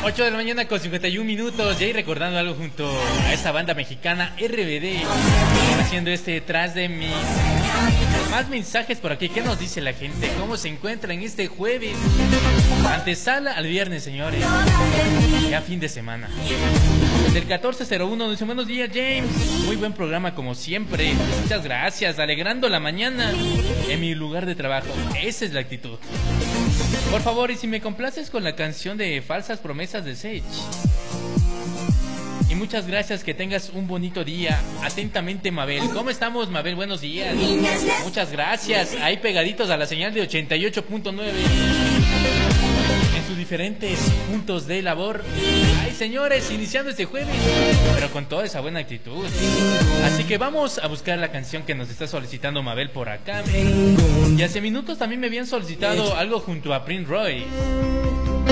8 de la mañana con 51 minutos. Y ahí recordando algo junto a esta banda mexicana RBD, haciendo este detrás de mí. Más mensajes por aquí. ¿Qué nos dice la gente? ¿Cómo se encuentran este jueves? Antesala al viernes, señores. Ya fin de semana. Del 1401 dice: buenos días, James. Muy buen programa como siempre. Muchas gracias. Alegrando la mañana en mi lugar de trabajo. Esa es la actitud. Por favor, y si me complaces con la canción de Falsas Promesas de Sage. Y muchas gracias, que tengas un bonito día. Atentamente, Mabel. ¿Cómo estamos, Mabel? Buenos días. Muchas gracias. Ahí pegaditos a la señal de 88.9 en sus diferentes puntos de labor. Ay, señores, iniciando este jueves, pero con toda esa buena actitud. Así que vamos a buscar la canción que nos está solicitando Mabel por acá. Y hace minutos también me habían solicitado algo junto a Prince Royce.